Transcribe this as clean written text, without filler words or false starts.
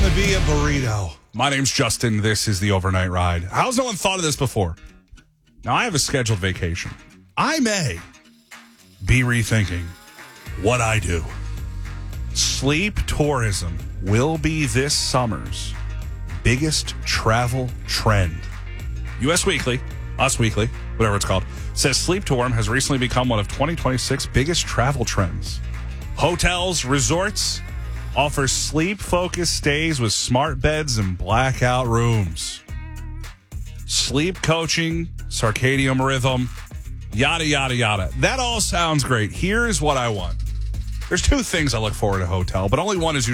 to be a burrito. My name's Justin. This is the Overnight Ride. How's no one thought of this before? Now, I have a scheduled vacation. I may be rethinking what I do. Sleep tourism will be this summer's biggest travel trend. US Weekly, Us Weekly, whatever it's called, says sleep tourism has recently become one of 2026 biggest travel trends. Hotels, resorts offer sleep-focused stays with smart beds and blackout rooms. Sleep coaching, circadian rhythm, yada, yada, yada. That all sounds great. Here's what I want. There's two things I look for in a hotel, but only one is